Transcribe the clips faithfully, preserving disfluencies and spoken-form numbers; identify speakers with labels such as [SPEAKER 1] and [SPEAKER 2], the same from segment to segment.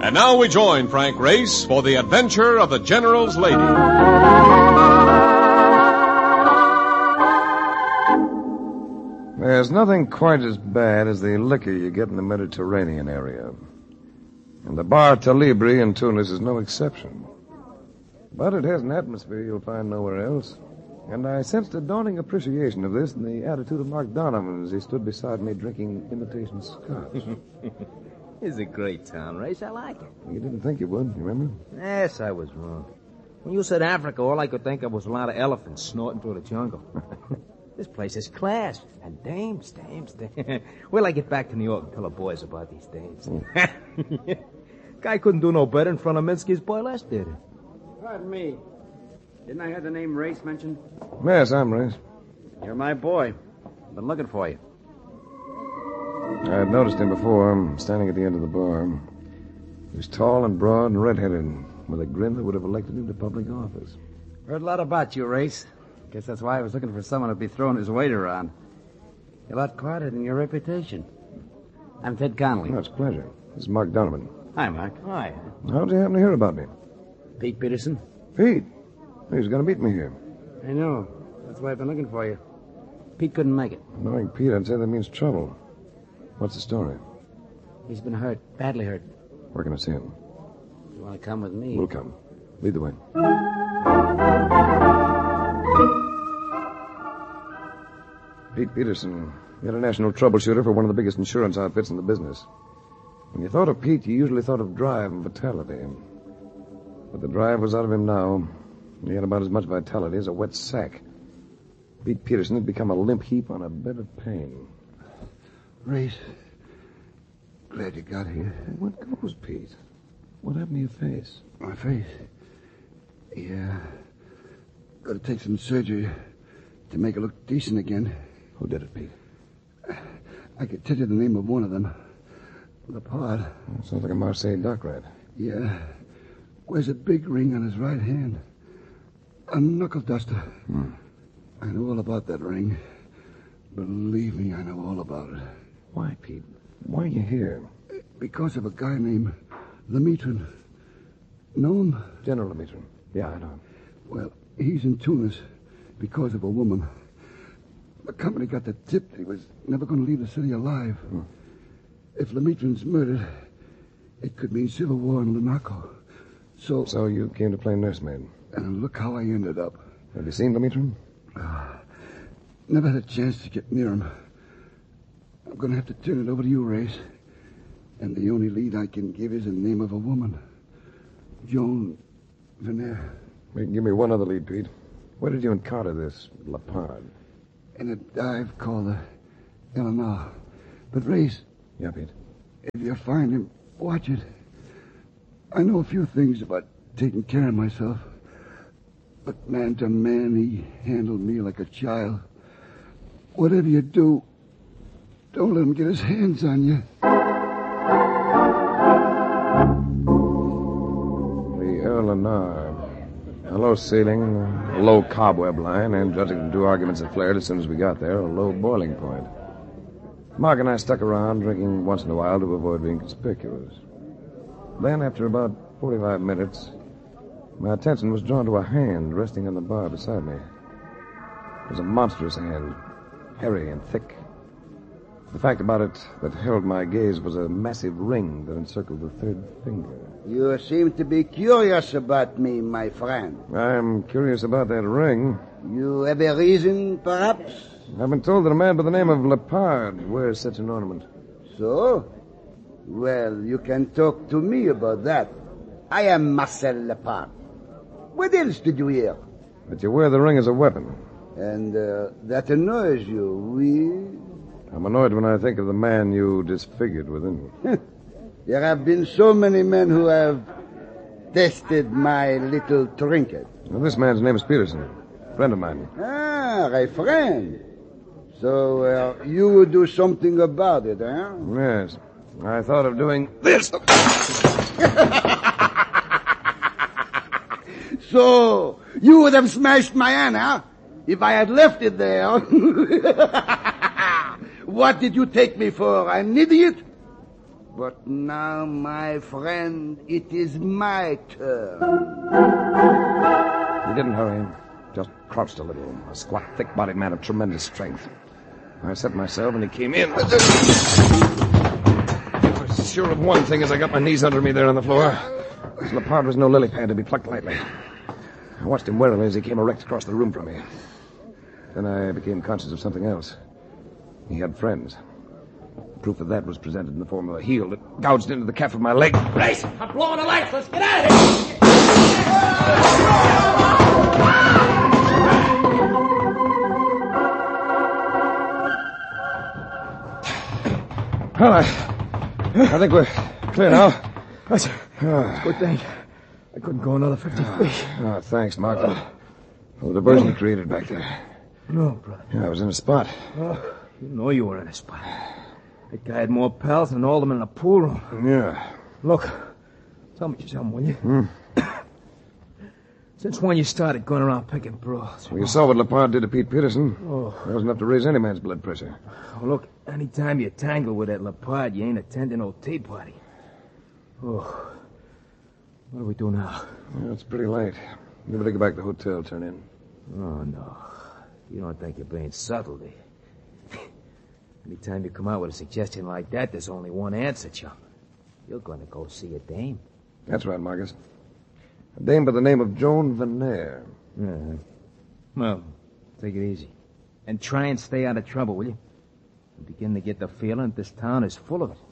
[SPEAKER 1] And now we join Frank Race for the adventure of the General's Lady.
[SPEAKER 2] There's nothing quite as bad as the liquor you get in the Mediterranean area. And the Bar Talibri in Tunis is no exception. But it has an atmosphere you'll find nowhere else. And I sensed a dawning appreciation of this in the attitude of Mark Donovan as he stood beside me drinking imitation scotch.
[SPEAKER 3] It's a great town, Race. I like it.
[SPEAKER 2] You didn't think you would, you remember?
[SPEAKER 3] Yes, I was wrong. When you said Africa, all I could think of was a lot of elephants snorting through the jungle. This place is class. And dames, dames, dames. Wait till I get back to New York and tell the boys about these dames. Guy couldn't do no better in front of Minsky's burlesque theater.
[SPEAKER 4] Pardon me. Didn't I have the name Race mentioned?
[SPEAKER 2] Yes, I'm Race.
[SPEAKER 4] You're my boy. Been looking for you.
[SPEAKER 2] I had noticed him before, standing at the end of the bar. He was tall and broad and red-headed, with a grin that would have elected him to public office.
[SPEAKER 4] Heard a lot about you, Race. Guess that's why I was looking for someone who'd be throwing his weight around. You're a lot quieter than your reputation. I'm Ted Connolly.
[SPEAKER 2] Oh, it's a pleasure. This is Mark Donovan.
[SPEAKER 4] Hi, Mark.
[SPEAKER 3] Hi.
[SPEAKER 2] How'd you happen to hear about me?
[SPEAKER 4] Pete Peterson.
[SPEAKER 2] Pete. He was going to meet me here.
[SPEAKER 4] I know. That's why I've been looking for you. Pete couldn't make it.
[SPEAKER 2] Knowing Pete, I'd say that means trouble. What's the story?
[SPEAKER 4] He's been hurt. Badly hurt.
[SPEAKER 2] Where can I see him?
[SPEAKER 4] You want to come with me?
[SPEAKER 2] We'll come. Lead the way. Pete Peterson, international troubleshooter for one of the biggest insurance outfits in the business. When you thought of Pete, you usually thought of drive and vitality. But the drive was out of him now. He had about as much vitality as a wet sack. Pete Peterson had become a limp heap on a bed of pain.
[SPEAKER 5] Race, glad you got here.
[SPEAKER 2] What goes, Pete? What happened to your face?
[SPEAKER 5] My face? Yeah. Got to take some surgery to make it look decent again.
[SPEAKER 2] Who did it, Pete?
[SPEAKER 5] I could tell you the name of one of them. Lepard.
[SPEAKER 2] Sounds like a Marseille dock rat.
[SPEAKER 5] Yeah. Wears a big ring on his right hand. A knuckle duster.
[SPEAKER 2] Hmm.
[SPEAKER 5] I know all about that ring. Believe me, I know all about it.
[SPEAKER 2] Why, Pete? Why are you here?
[SPEAKER 5] Because of a guy named Lemitrin. Know him?
[SPEAKER 2] General Lemitrin. Yeah, I know him.
[SPEAKER 5] Well, he's in Tunis because of a woman. The company got the tip that he was never going to leave the city alive.
[SPEAKER 2] Hmm.
[SPEAKER 5] If Lemitrin's murdered, it could mean civil war in Lunaco. So...
[SPEAKER 2] So you came to play nursemaid.
[SPEAKER 5] And look how I ended up.
[SPEAKER 2] Have you seen Lemitrin?
[SPEAKER 5] Uh, never had a chance to get near him. I'm going to have to turn it over to you, Race. And the only lead I can give is the name of a woman. Joan Veneer.
[SPEAKER 2] Give me one other lead, Pete. Where did you encounter this Lepard?
[SPEAKER 5] In a dive called the Eleanor. But, Race...
[SPEAKER 2] Yeah, Pete?
[SPEAKER 5] If you find him, watch it. I know a few things about taking care of myself. But man to man, he handled me like a child. Whatever you do, don't let him get his hands on you.
[SPEAKER 2] The Eleanor. A low ceiling, a low cobweb line, and judging from two arguments that flared as soon as we got there, a low boiling point. Mark and I stuck around, drinking once in a while to avoid being conspicuous. Then, after about forty-five minutes, my attention was drawn to a hand resting on the bar beside me. It was a monstrous hand, hairy and thick. The fact about it that held my gaze was a massive ring that encircled the third finger.
[SPEAKER 6] You seem to be curious about me, my friend.
[SPEAKER 2] I'm curious about that ring.
[SPEAKER 6] You have a reason, perhaps?
[SPEAKER 2] I've been told that a man by the name of Lepard wears such an ornament.
[SPEAKER 6] So? Well, you can talk to me about that. I am Marcel Lepard. What else did you hear?
[SPEAKER 2] That you wear the ring as a weapon.
[SPEAKER 6] And uh, that annoys you, oui?
[SPEAKER 2] I'm annoyed when I think of the man you disfigured within.
[SPEAKER 6] There have been so many men who have tested my little trinket.
[SPEAKER 2] Well, this man's name is Peterson, friend of mine.
[SPEAKER 6] Ah, a friend. So uh, you would do something about it, eh?
[SPEAKER 2] Yes. I thought of doing this.
[SPEAKER 6] So you would have smashed my hand, huh? If I had left it there. What did you take me for, an idiot? But now, my friend, it is my turn.
[SPEAKER 2] He didn't hurry him. Just crouched a little. A squat, thick-bodied man of tremendous strength. I set myself, and he came in. I was sure of one thing as I got my knees under me there on the floor. Lepard was no lily pad to be plucked lightly. I watched him warily as he came erect across the room from me. Then I became conscious of something else. He had friends. Proof of that was presented in the form of a heel that gouged into the calf of my leg.
[SPEAKER 3] Race! I'm blowing the lights. Let's get out of here!
[SPEAKER 2] Well, I, I think we're clear now.
[SPEAKER 3] That's a, that's a good thing. I couldn't go another fifty feet.
[SPEAKER 2] Oh, thanks, Mark. The, the diversion you created back there.
[SPEAKER 3] No, brother.
[SPEAKER 2] Yeah, I was in a spot.
[SPEAKER 3] Oh, you know you were in a spot. That guy had more pals than all of them in the pool room.
[SPEAKER 2] Yeah.
[SPEAKER 3] Look, tell me something, will you?
[SPEAKER 2] Hmm.
[SPEAKER 3] Since when you started going around picking brawls?
[SPEAKER 2] Well, you saw what Lepard did to Pete Peterson.
[SPEAKER 3] Oh.
[SPEAKER 2] That was enough to raise any man's blood pressure.
[SPEAKER 3] Oh, look, anytime you tangle with that Lepard, you ain't attending no tea party. Oh. What do we do now?
[SPEAKER 2] Well, it's pretty late. You better go back to the hotel, turn in.
[SPEAKER 3] Oh, no. You don't think you're being subtle, do you? Anytime you come out with a suggestion like that, there's only one answer, chum. You're going to go see a dame.
[SPEAKER 2] That's right, Marcus. A dame by the name of Joan Veneer.
[SPEAKER 3] Uh-huh. Well, take it easy. And try and stay out of trouble, will you? I'm beginning to get the feeling that this town is full of it.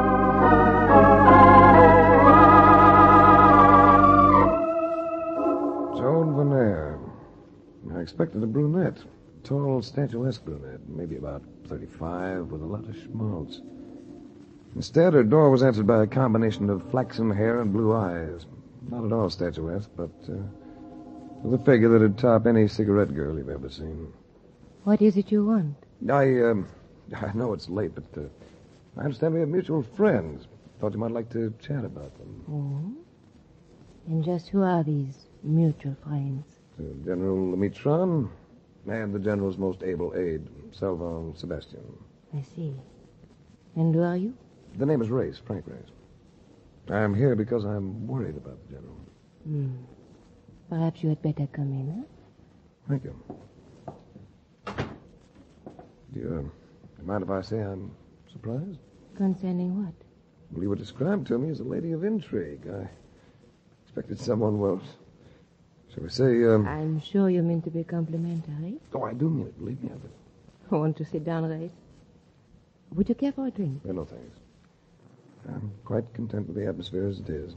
[SPEAKER 2] Joan Veneer. I expected a brunette. Tall, statuesque brunette. Maybe about thirty-five, with a lot of schmaltz. Instead, her door was answered by a combination of flaxen hair and blue eyes. Not at all statuesque, but uh, with a figure that'd top any cigarette girl you've ever seen.
[SPEAKER 7] What is it you want?
[SPEAKER 2] I, um, I know it's late, but uh, I understand we have mutual friends. Thought you might like to chat about them.
[SPEAKER 7] Oh? And just who are these mutual friends?
[SPEAKER 2] Uh, General Lemitron and the General's most able aide, Salvon Sebastian.
[SPEAKER 7] I see. And who are you?
[SPEAKER 2] The name is Race, Frank Race. I'm here because I'm worried about the General.
[SPEAKER 7] Hmm. Perhaps you had better come in, huh?
[SPEAKER 2] Thank you. Do you, uh, mind if I say I'm surprised?
[SPEAKER 7] Concerning what?
[SPEAKER 2] Well, you were described to me as a lady of intrigue. I expected someone, well, shall we say, um...
[SPEAKER 7] I'm sure you mean to be complimentary.
[SPEAKER 2] Oh, I do mean it, believe me, but...
[SPEAKER 7] I want to sit down, Race. Would you care for a drink?
[SPEAKER 2] Uh, no, thanks. I'm quite content with the atmosphere as it is.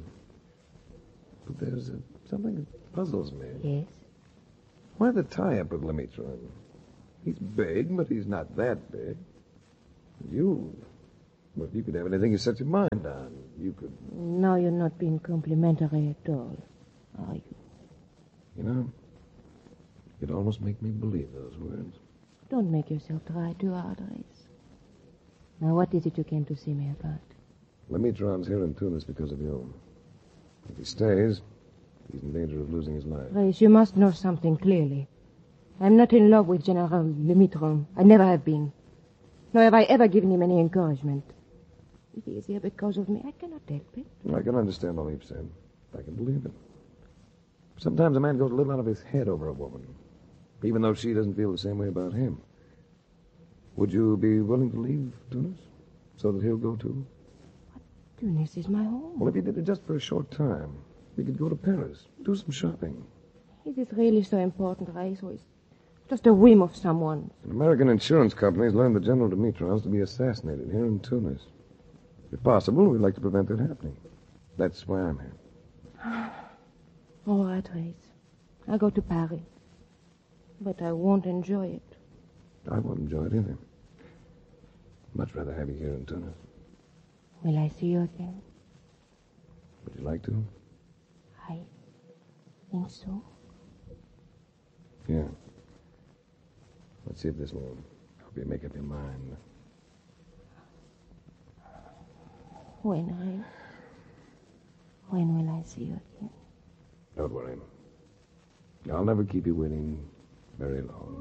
[SPEAKER 2] But there's uh, something that puzzles me.
[SPEAKER 7] Yes?
[SPEAKER 2] Why the tie-up with Lemitron? He's big, but he's not that big. You... Well, if you could have anything you set your mind on, you could...
[SPEAKER 7] Now you're not being complimentary at all, are you?
[SPEAKER 2] You know, you'd almost make me believe those words.
[SPEAKER 7] Don't make yourself try too hard, Race. Now, what is it you came to see me about?
[SPEAKER 2] Lemitron's here in Tunis because of you. If he stays, he's in danger of losing his life.
[SPEAKER 7] Race, you must know something clearly. I'm not in love with General Lemitron. I never have been. Nor have I ever given him any encouragement. If he is here because of me, I cannot help it.
[SPEAKER 2] I can understand all you've said. I can believe it. Sometimes a man goes a little out of his head over a woman, even though she doesn't feel the same way about him. Would you be willing to leave Tunis so that he'll go too?
[SPEAKER 7] Tunis is my home.
[SPEAKER 2] Well, if you did it just for a short time, we could go to Paris, do some shopping.
[SPEAKER 7] Is it really so important, Race, or is it just a whim of someone?
[SPEAKER 2] American insurance companies learned that General Dimitrov to be assassinated here in Tunis. If possible, we'd like to prevent that happening. That's why I'm here.
[SPEAKER 7] All right, Race. I'll go to Paris. But I won't enjoy it.
[SPEAKER 2] I won't enjoy it either. Much rather have you here in Tunis.
[SPEAKER 7] Will I see you again?
[SPEAKER 2] Would you like to?
[SPEAKER 7] I think so.
[SPEAKER 2] Yeah. Let's see if this will help you make up your mind.
[SPEAKER 7] When, Race? When will I see you again?
[SPEAKER 2] Don't worry. I'll never keep you waiting very long.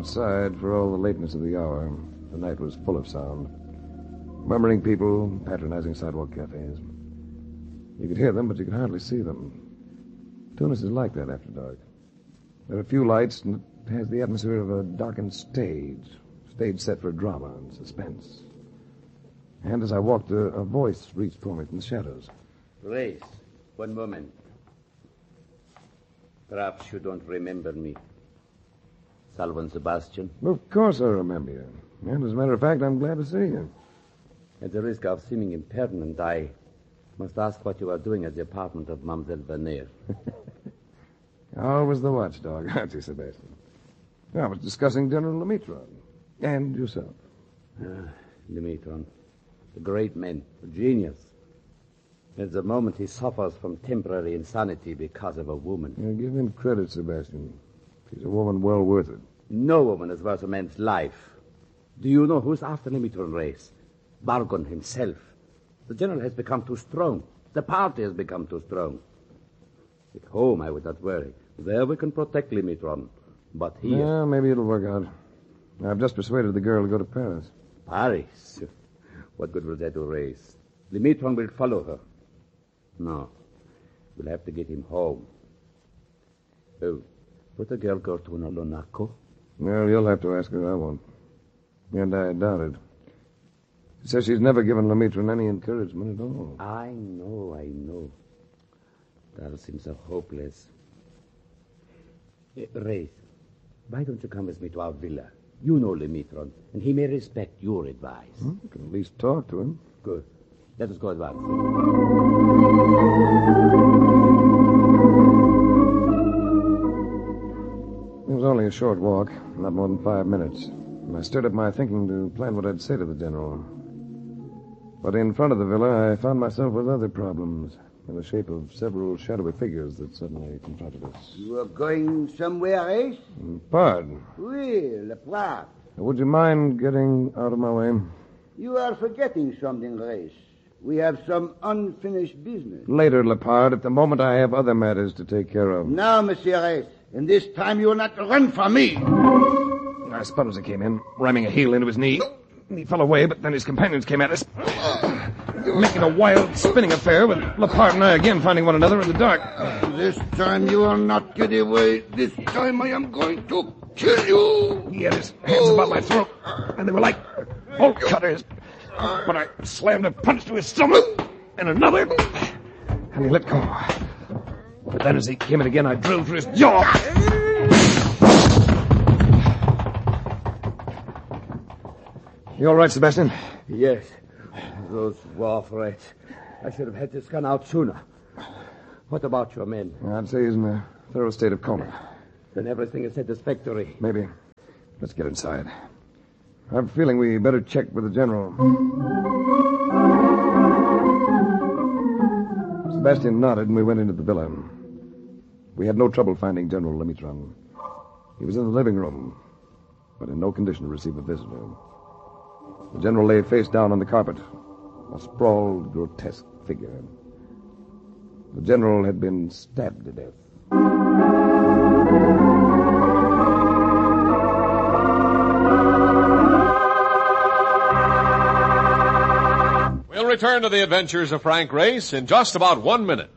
[SPEAKER 2] outside for all the lateness of the hour. The night was full of sound. Murmuring people, patronizing sidewalk cafes. You could hear them, but you could hardly see them. Tunis is like that after dark. There are a few lights, and it has the atmosphere of a darkened stage. Stage set for drama and suspense. And as I walked, a, a voice reached for me from the shadows.
[SPEAKER 8] Race, one moment. Perhaps you don't remember me. Salvan Sebastian.
[SPEAKER 2] Of course I remember you. And as a matter of fact, I'm glad to see you.
[SPEAKER 8] At the risk of seeming impertinent, I must ask what you are doing at the apartment of Mademoiselle Vernier.
[SPEAKER 2] Always the watchdog, aren't you, Sebastian? I was discussing General Lemitron. And yourself.
[SPEAKER 8] Ah, Lemitron. A great man. A genius. At the moment he suffers from temporary insanity because of a woman.
[SPEAKER 2] Yeah, give him credit, Sebastian. She's a woman well worth it.
[SPEAKER 8] No woman is worth a man's life. Do you know who's after Lemitron race? Bargon himself. The general has become too strong. The party has become too strong. At home, I would not worry. There we can protect Lemitron. But here...
[SPEAKER 2] Yeah, maybe it'll work out. I've just persuaded the girl to go to Paris.
[SPEAKER 8] Paris? What good will that do, Race? Lemitron will follow her. No. We'll have to get him home. Oh, would the girl go to Nolonaco?
[SPEAKER 2] Well, you'll have to ask her. I won't. And I doubt it. She says she's never given Lemitron any encouragement at all.
[SPEAKER 8] I know, I know. That seems so hopeless. Uh, Race, why don't you come with me to our villa? You know Lemitron, and he may respect your advice.
[SPEAKER 2] Hmm, you can at least talk to him.
[SPEAKER 8] Good. Let us go at once.
[SPEAKER 2] It was only a short walk, not more than five minutes. And I stirred up my thinking to plan what I'd say to the general. But in front of the villa, I found myself with other problems in the shape of several shadowy figures that suddenly confronted us.
[SPEAKER 6] You are going somewhere, Ace?
[SPEAKER 2] Pardon?
[SPEAKER 6] Oui, Le Prat.
[SPEAKER 2] Would you mind getting out of my way?
[SPEAKER 6] You are forgetting something, Race. We have some unfinished business.
[SPEAKER 2] Later, Lepard. At the moment, I have other matters to take care of.
[SPEAKER 6] Now, Monsieur Race, and this time you will not run from me.
[SPEAKER 2] I spun as I came in, ramming a heel into his knee. He fell away, but then his companions came at us, making a wild, spinning affair, with Lepard and I again finding one another in the dark.
[SPEAKER 5] This time you will not get away. This time I am going to kill you.
[SPEAKER 2] He had his hands about my throat, and they were like bolt cutters. But I slammed a punch to his stomach, and another, and he let go. But then as he came in again, I drilled through his jaw. You all right, Sebastian?
[SPEAKER 8] Yes. Those wharf rats. I should have had this gun out sooner. What about your men?
[SPEAKER 2] I'd say he's in a thorough state of coma.
[SPEAKER 8] Then everything is satisfactory.
[SPEAKER 2] Maybe. Let's get inside. I have a feeling we better check with the general. Sebastian nodded, and we went into the villa. We had no trouble finding General Lemitron. He was in the living room, but in no condition to receive a visitor. The general lay face down on the carpet, a sprawled, grotesque figure. The general had been stabbed to death.
[SPEAKER 1] We'll return to the adventures of Frank Race in just about one minute.